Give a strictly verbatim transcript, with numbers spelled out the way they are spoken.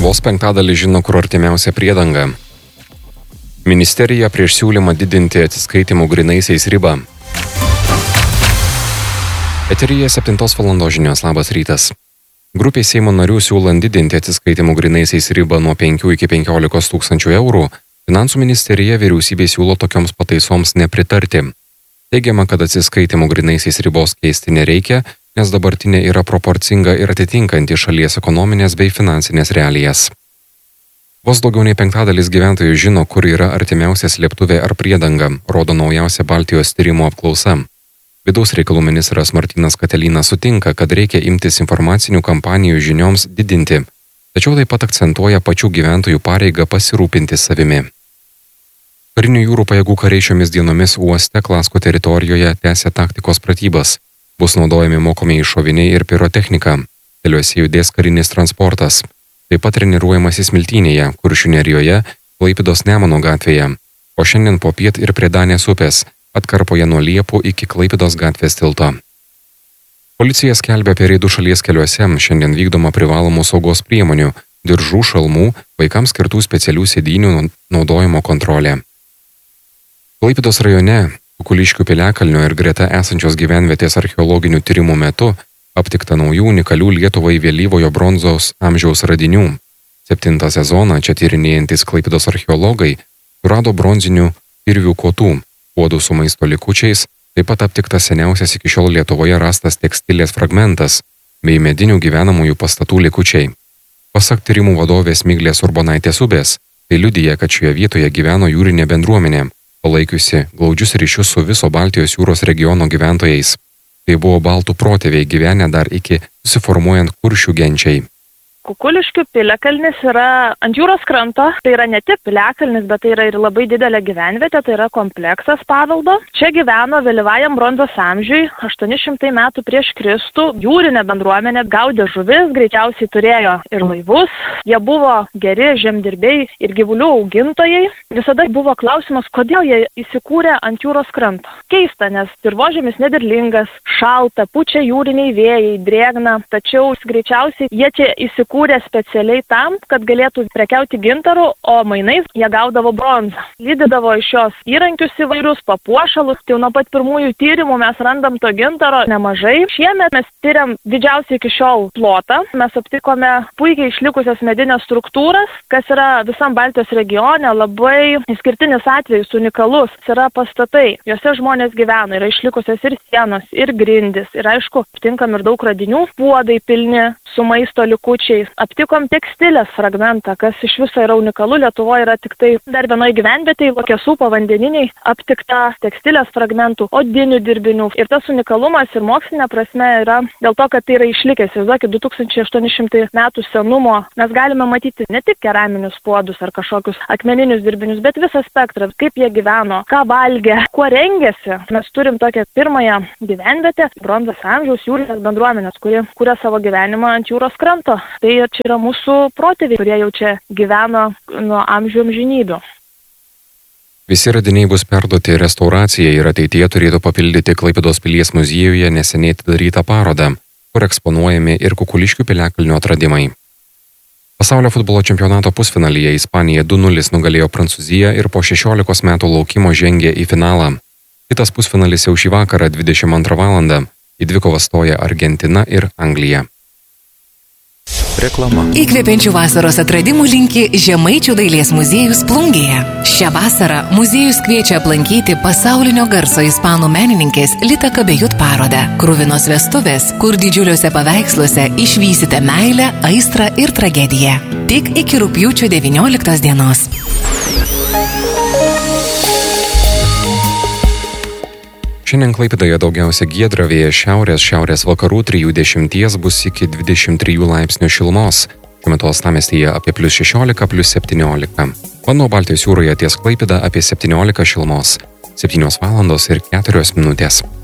Vos penktadalį žino, kur artimiausia priedanga. Ministerija prieš siūlymą didinti atsiskaitimų grynaisiais ribą. Eteryje septintos valandos žinios. Labas rytas. Grupė Seimo narių siūlant didinti atsiskaitimų grynaisiais ribą nuo penkių iki penkiolikos tūkstančių eurų, Finansų ministerija vyriausybė siūlo tokioms pataisoms nepritarti. Teigiama, kad atsiskaitimų grynaisiais ribos keisti nereikia, nes dabartinė yra proporcinga ir atitinkanti šalies ekonominės bei finansinės realijas. Vos daugiau nei penktadalis gyventojų žino, kur yra artimiausia slėptuvė ar priedanga, rodo naujausia Baltijos tyrimų apklausa. Vidaus reikalų ministras Martynas Katelynas sutinka, kad reikia imtis informacinių kampanijų žinioms didinti, tačiau taip pat akcentuoja pačių gyventojų pareigą pasirūpinti savimi. Karinių jūrų pajėgų kariai šiomis dienomis uoste Klasko teritorijoje tęsia taktikos pratybas. Bus naudojami mokomieji šoviniai ir pirotechnika. Keliuose judės karinis transportas. Taip pat treniruojamasi Smiltynėje, Kuršių Nerijoje, Klaipėdos Nemuno gatvėje, o šiandien popiet ir prie Danės upės, atkarpoje nuo Liepų iki Klaipėdos gatvės tilto. Policija skelbia apie reidų šalies keliuose, šiandien vykdoma privalomų saugos priemonių, diržų, šalmų, vaikams skirtų specialių sėdynių naudojimo kontrolė. Klaipėdos rajone, Kukuliškių piliakalnio ir greta esančios gyvenvietės archeologinių tyrimų metu aptikta naujų unikalių Lietuvai vėlyvojo bronzos amžiaus radinių. Septintą sezoną čia tyrinėjantis Klaipėdos archeologai surado bronzinių kirvių kotų, puodų su maisto likučiais, taip pat aptiktas seniausias iki šiol Lietuvoje rastas tekstilės fragmentas bei medinių gyvenamųjų pastatų likučiai. Pasak tyrimų vadovės Miglės Urbonaitės Ubės, tai liudija, kad šioje vietoje gyveno jūrinė bendruomenė, palaikiusi glaudžius ryšius su viso Baltijos jūros regiono gyventojais. Tai buvo baltų protėviai gyvenę dar iki susiformuojant kuršių genčiai. Kukuliškių piliakalnis yra ant jūros kranto, tai yra ne tik piliakalnis, bet tai yra ir labai didelė gyvenvietė, tai yra kompleksas paveldo. Čia gyveno vėlyvajam bronzos amžiui, aštuoni šimtai metų prieš Kristų, jūrinė bendruomenė gaudė žuvis, greičiausiai turėjo ir laivus, jie buvo geri žemdirbiai ir gyvulių augintojai. Visada buvo klausimas, kodėl jie įsikūrė ant jūros kranto. Keista, nes dirvožemis nederlingas, šalta, pučia jūriniai vėjai, drėgna, tačiau greičiausiai jie čia įsikūrė kūrė specialiai tam, kad galėtų prekiauti gintaru, o mainais jie gaudavo bronzą. Lydydavo iš jos įrankius įvairius, papuošalus. Tai nuo pat pirmųjų tyrimų mes randam to gintaro nemažai. Šiemet mes tyriam didžiausiai iki šiol plotą. Mes aptikome puikiai išlikusias medinės struktūras, kas yra visam Baltijos regione labai išskirtinis atvejis, unikalus. Tai yra pastatai. Juose žmonės gyvena, yra išlikusios ir sienos, ir grindys. Ir aišku, aptinkam ir daug radinių, puodai pilni su maisto likučiais. Aptikom tekstilės fragmentą, kas iš viso yra unikalu. Lietuvoje yra tik tai dar vienoje gyvenvietėje, Lokesų povandeniniai, aptikta tekstilės fragmentų, odinių dirbinių. Ir tas unikalumas ir mokslinė prasme yra dėl to, kad tai yra išlikęs. Įsivaizduokit, du tūkstančiai aštuoni šimtai metų senumo mes galime matyti ne tik keraminius puodus ar kažkokius akmeninius dirbinius, bet visą spektrą, kaip jie gyveno, ką valgė, kuo rengėsi. Mes turim tokią pirmąją gyvenvietę, bronzos amžiaus jūrinės bendruomenės, kuri kuria savo gyvenimą ant jūros kranto. Tai čia yra mūsų protėviai, kurie jau čia gyveno nuo amžių amžinybių. Visi radiniai bus perduoti restauracijai ir ateityje turėtų papildyti Klaipėdos pilies muziejuje neseniai atidarytą parodą, kur eksponuojami ir Kukuliškių piliakalnio atradimai. Pasaulio futbolo čempionato pusfinalyje Ispanija du nulis nugalėjo Prancūziją ir po šešiolikos metų laukimo žengė į finalą. Kitas pusfinalis jau šį vakarą dvidešimt antrą valandą. Į dvikovą stoja Argentina ir Anglija. Reklama. Įkvepiančių vasaros atradimų linki Žemaičių dailės muziejus Plungėje. Šią vasarą muziejus kviečia aplankyti pasaulinio garso ispanų menininkės Lita Kabejut parodą Kruvinos vestuvės, kur didžiuliuose paveiksluose išvysite meilę, aistrą ir tragediją. Tik iki rugpjūčio devynioliktos dienos. Šiandien Klaipėdoje daugiausia giedra, vėjas šiaurės, šiaurės vakarų trijų dešimties bus iki dvidešimt trijų laipsnių šilumos. Šiuo metu uostamiestyje apie plius šešiolika, plius septyniolika. Vanduo Baltijos jūroje ties Klaipėda apie septyniolika šilumos. septynios valandos ir keturios minutės.